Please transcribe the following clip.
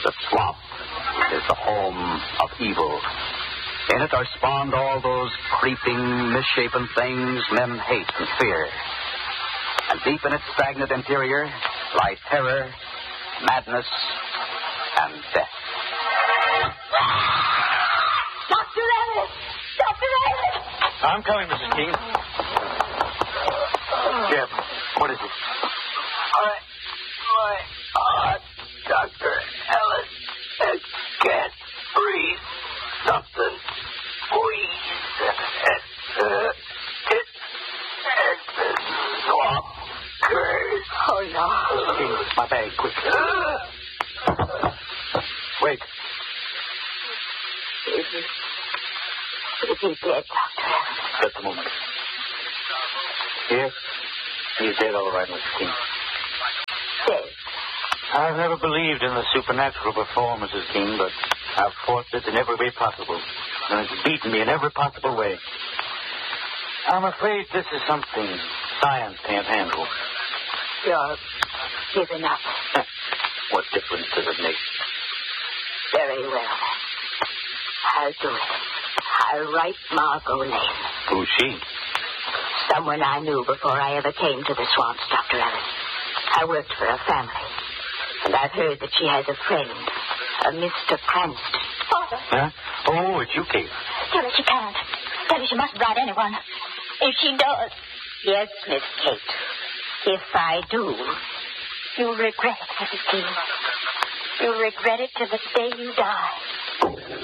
The swamp is the home of evil. In it are spawned all those creeping, misshapen things men hate and fear. And deep in its stagnant interior lie terror, madness, and death. Dr. Ellis! Dr. Ellis! I'm coming, Mrs. King. Jeb, what is it? My heart, Dr. Ellis. I can't breathe. Something squeeze. It's the swamp curse. Oh, no. Mrs. King, my bag, quick. Wait. Is he dead, Dr. Ellis? Just a moment. Yes, he's dead all right, Mrs. King. Dead? I've never believed in the supernatural before, Mrs. King, but I've fought it in every way possible, and it's beaten me in every possible way. I'm afraid this is something science can't handle. You're giving up. What difference does it make? Very well. I'll do it. I'll write Margot Lane. Who's she? Someone I knew before I ever came to the swamps, Dr. Ellis. I worked for her family. And I've heard that she has a friend, a Mr. Cranston. Father. Huh? Oh, it's you, Kate. Tell her she can't. Tell her she mustn't write anyone. If she does. Yes, Miss Kate. If I do, You'll regret it, Mrs. King. You'll regret it to the day you die.